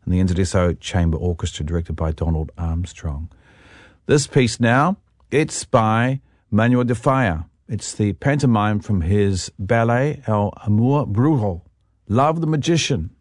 and the NZSO Chamber Orchestra, directed by Donald Armstrong. This piece now, it's by Manuel de Falla. It's the pantomime from his ballet El Amor Brujo, Love the Magician.